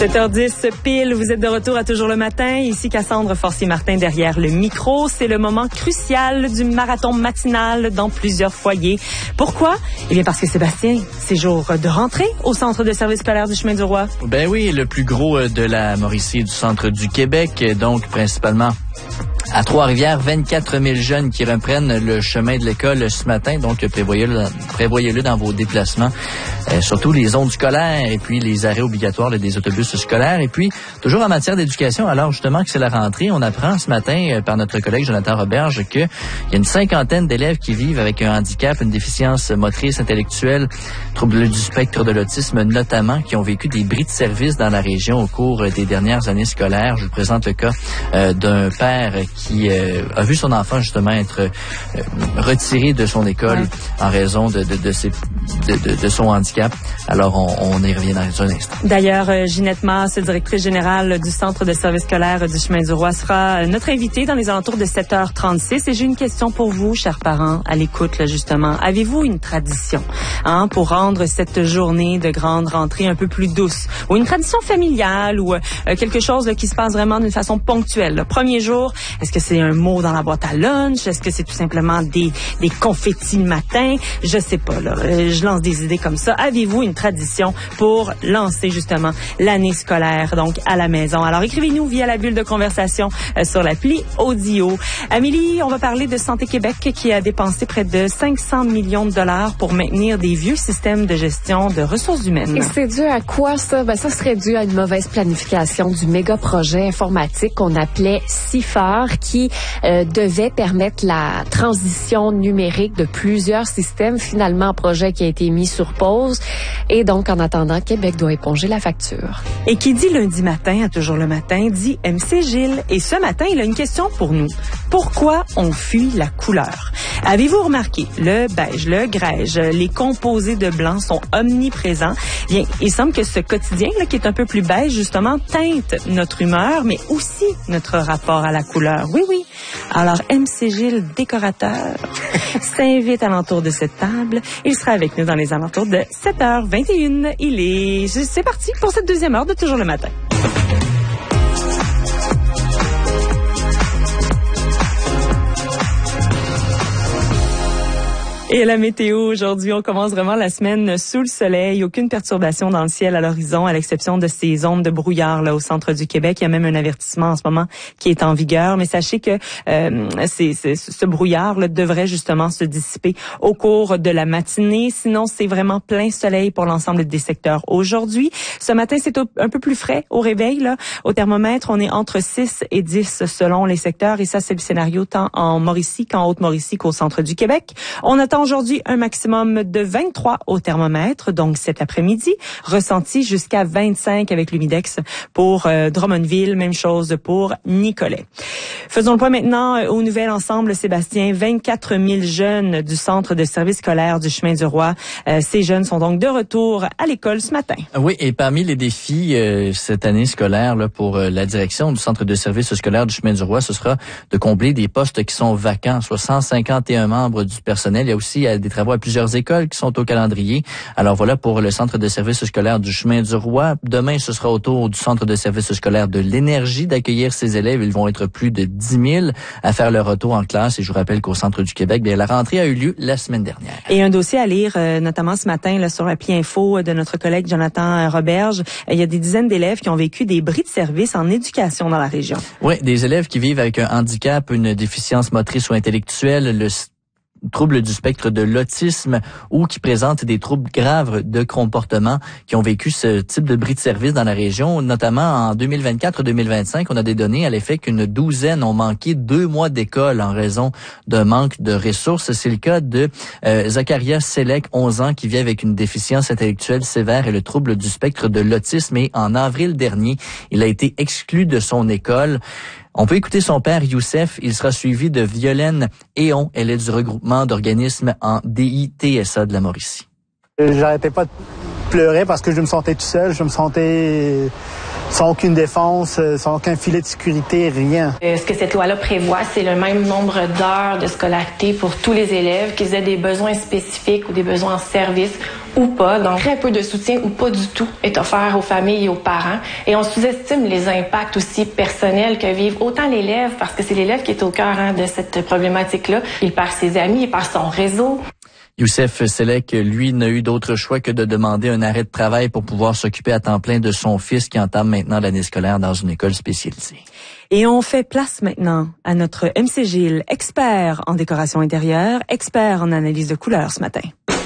7h10 pile, vous êtes de retour à Toujours le matin. Ici Cassandre Forcier-Martin derrière le micro. C'est le moment crucial du marathon matinal dans plusieurs foyers. Pourquoi? Eh bien parce que Sébastien, c'est jour de rentrée au centre de service scolaire du Chemin du Roi. Ben oui, le plus gros de la Mauricie et du centre du Québec, donc principalement à Trois-Rivières, 24 000 jeunes qui reprennent le chemin de l'école ce matin. Donc, prévoyez-le dans vos déplacements, surtout les zones scolaires et puis les arrêts obligatoires des autobus scolaires. Et puis, toujours en matière d'éducation, alors justement que c'est la rentrée, on apprend ce matin par notre collègue Jonathan Roberge qu'il y a une 50aine d'élèves qui vivent avec un handicap, une déficience motrice, intellectuelle, trouble du spectre de l'autisme notamment, qui ont vécu des bris de service dans la région au cours des dernières années scolaires. Je vous présente le cas d'un père qui a vu son enfant justement être retiré de son école en raison de son handicap. Alors, on y revient dans un instant. D'ailleurs, Ginette Masse, directrice générale du Centre de service scolaire du Chemin du Roi, sera notre invitée dans les alentours de 7h36. Et j'ai une question pour vous, chers parents, à l'écoute, là, justement. Avez-vous une tradition pour rendre cette journée de grande rentrée un peu plus douce? Ou une tradition familiale ou quelque chose là, qui se passe vraiment d'une façon ponctuelle? Le premier jour, est-ce que c'est un mot dans la boîte à lunch? Est-ce que c'est tout simplement des confettis le matin? Je sais pas, là. Je lance des idées comme ça. Avez-vous une tradition pour lancer justement l'année scolaire, donc à la maison? Alors, écrivez-nous via la bulle de conversation sur l'appli Audio. Amélie, on va parler de Santé Québec qui a dépensé près de 500 millions de dollars pour maintenir des vieux systèmes de gestion de ressources humaines. Et c'est dû à quoi ça? Ben, ça serait dû à une mauvaise planification du méga projet informatique qu'on appelait CIFAR qui devait permettre la transition numérique de plusieurs systèmes. Finalement, un projet qui a été mis sur pause. Et donc, en attendant, Québec doit éponger la facture. Et qui dit lundi matin, à Toujours le matin, dit MC Gilles. Et ce matin, il a une question pour nous. Pourquoi on fuit la couleur? Avez-vous remarqué, le beige, le grège, les composés de blanc sont omniprésents? Bien, il semble que ce quotidien, là, qui est un peu plus beige, justement, teinte notre humeur, mais aussi notre rapport à la couleur. Oui, oui. Alors, MC Gilles, décorateur, s'invite à l'entour de cette table. Il sera avec nous dans les alentours de 7h21. C'est parti pour cette deuxième heure de Toujours le matin. Et la météo, aujourd'hui, on commence vraiment la semaine sous le soleil. Aucune perturbation dans le ciel à l'horizon, à l'exception de ces zones de brouillard là au centre du Québec. Il y a même un avertissement en ce moment qui est en vigueur. Mais sachez que ce brouillard là, devrait justement se dissiper au cours de la matinée. Sinon, c'est vraiment plein soleil pour l'ensemble des secteurs aujourd'hui. Ce matin, c'est un peu plus frais au réveil. Là. Au thermomètre, on est entre 6 et 10 selon les secteurs. Et ça, c'est le scénario tant en Mauricie qu'en Haute-Mauricie qu'au centre du Québec. On attend aujourd'hui un maximum de 23 au thermomètre, donc cet après-midi, ressenti jusqu'à 25 avec l'humidex pour Drummondville, même chose pour Nicolet. Faisons le point maintenant au nouvel ensemble, Sébastien. 24 000 jeunes du centre de service scolaire du Chemin du Roi. Ces jeunes sont donc de retour à l'école ce matin. Oui, et parmi les défis cette année scolaire là, pour la direction du centre de service scolaire du Chemin du Roi, ce sera de combler des postes qui sont vacants, soit 151 membres du personnel. Il y a aussi des travaux à plusieurs écoles qui sont au calendrier. Alors voilà pour le centre de service scolaire du Chemin du Roi. Demain, ce sera au tour du centre de service scolaire de l'Énergie d'accueillir ses élèves. Ils vont être plus de 10 000 à faire leur retour en classe. Et je vous rappelle qu'au centre du Québec, bien, la rentrée a eu lieu la semaine dernière. Et un dossier à lire, notamment ce matin là, sur l'appli Info de notre collègue Jonathan Roberge. Il y a des dizaines d'élèves qui ont vécu des bris de service en éducation dans la région. Oui, des élèves qui vivent avec un handicap, une déficience motrice ou intellectuelle, le troubles du spectre de l'autisme ou qui présentent des troubles graves de comportement qui ont vécu ce type de bris de service dans la région, notamment en 2024-2025. On a des données à l'effet qu'une douzaine ont manqué 2 mois d'école en raison d'un manque de ressources. C'est le cas de Zacharia Selek, 11 ans, qui vit avec une déficience intellectuelle sévère et le trouble du spectre de l'autisme. Et en avril dernier, il a été exclu de son école. On peut écouter son père, Youssef. Il sera suivi de Violaine Éon. Elle est du regroupement d'organismes en DITSA de la Mauricie. J'arrêtais pas de pleurer parce que je me sentais tout seul. Je me sentais sans aucune défense, sans aucun filet de sécurité, rien. Ce que cette loi-là prévoit, c'est le même nombre d'heures de scolarité pour tous les élèves, qu'ils aient des besoins spécifiques ou des besoins en service ou pas. Donc, très peu de soutien ou pas du tout est offert aux familles et aux parents. Et on sous-estime les impacts aussi personnels que vivent autant l'élève, parce que c'est l'élève qui est au cœur de cette problématique-là. Il perd ses amis, il perd son réseau. Youssef Selek, lui, n'a eu d'autre choix que de demander un arrêt de travail pour pouvoir s'occuper à temps plein de son fils qui entame maintenant l'année scolaire dans une école spécialisée. Et on fait place maintenant à notre MC Gilles, expert en décoration intérieure, expert en analyse de couleurs ce matin.